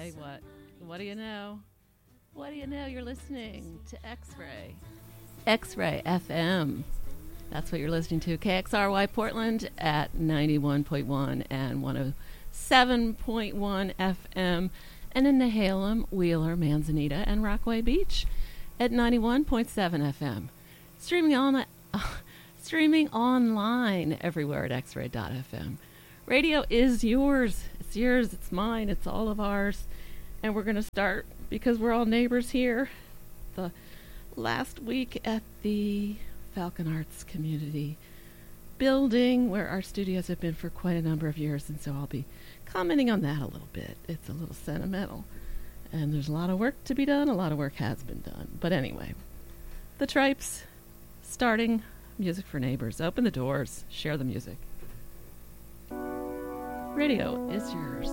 Hey, what? What do you know? What do you know? You're listening to X-Ray. X-Ray FM. That's what you're listening to. KXRY Portland at 91.1 and 107.1 FM. And in Nehalem, Wheeler, Manzanita, and Rockaway Beach at 91.7 FM. Streaming online everywhere at xray.fm. Radio is yours. It's yours. It's mine. It's all of ours. And we're going to start, because we're all neighbors here, the last week at the Falcon Arts Community building where our studios have been for quite a number of years. And so I'll be commenting on that a little bit. It's a little sentimental. And there's a lot of work to be done. A lot of work has been done. But anyway, the Tripes starting Music for Neighbors. Open the doors. Share the music. Radio is yours.